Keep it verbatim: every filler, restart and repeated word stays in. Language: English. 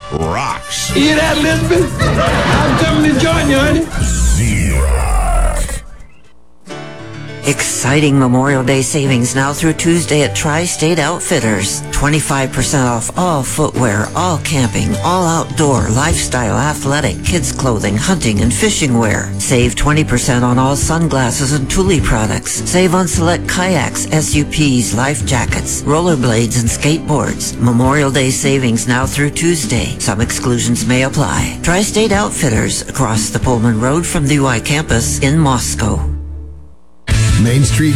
rocks. You hear that, Elizabeth? I'm coming to join you, honey. Z-Rock. Exciting Memorial Day savings now through Tuesday at Tri-State Outfitters. twenty-five percent off all footwear, all camping, all outdoor, lifestyle, athletic, kids clothing, hunting, and fishing wear. Save twenty percent on all sunglasses and Thule products. Save on select kayaks, S U Ps, life jackets, rollerblades, and skateboards. Memorial Day savings now through Tuesday. Some exclusions may apply. Tri-State Outfitters across the Pullman Road from the U I campus in Moscow. Main Street